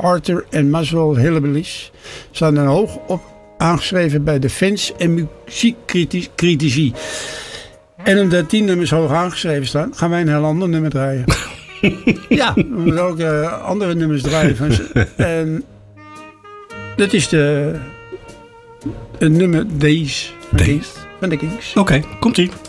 Arthur en Muswell Hillbillies staan dan hoog op aangeschreven bij de fans en muziekcritici. En omdat die nummers hoog aangeschreven staan, gaan wij een heel ander nummer draaien. Ja, we moeten ook andere nummers draaien van ze. En dat is het nummer Days van de Kings. Oké, komt-ie.